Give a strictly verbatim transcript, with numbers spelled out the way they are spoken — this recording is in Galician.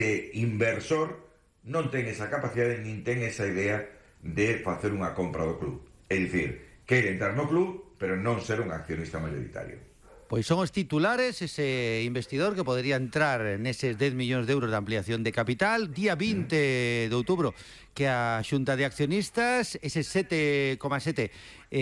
E inversor non ten esa capacidade nin ten esa idea de facer unha compra do club. É dicir, quere entrar no club, pero non ser un accionista mayoritario. Pois son os titulares, ese investidor que podería entrar neses dez millóns de euros de ampliación de capital, día vinte de outubro, que a Xunta de Accionistas, ese sete coma sete